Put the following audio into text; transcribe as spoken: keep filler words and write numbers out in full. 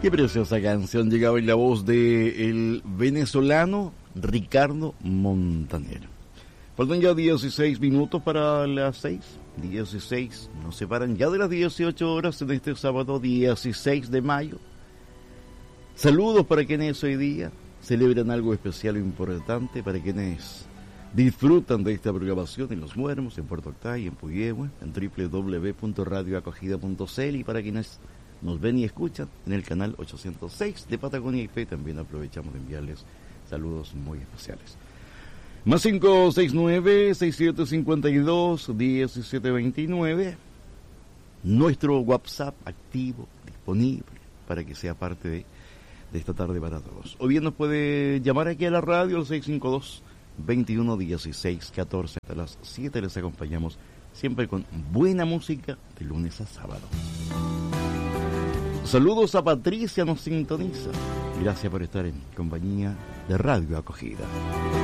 Qué preciosa canción llegaba en la voz de el venezolano Ricardo Montaner. Faltan ya dieciséis minutos para las seis. dieciséis, nos separan ya de las dieciocho horas en este sábado dieciséis de mayo. Saludos para quienes hoy día celebran algo especial e importante, para quienes disfrutan de esta programación en Los Muermos, en Puerto Octay, en Puyehue, en doble u doble u doble u punto radio acogida punto c l, y para quienes nos ven y escuchan en el canal ochocientos seis de Patagonia I P, también aprovechamos de enviarles saludos muy especiales. Más cinco seis nueve, seis siete cinco dos, uno siete dos nueve, nuestro WhatsApp activo, disponible, para que sea parte de, de esta tarde para todos. O bien nos puede llamar aquí a la radio al seis cinco dos, veintiuno dieciséis catorce. Hasta las siete les acompañamos siempre con buena música de lunes a sábado. Saludos a Patricia, nos sintoniza. Gracias por estar en compañía de Radio Acogida.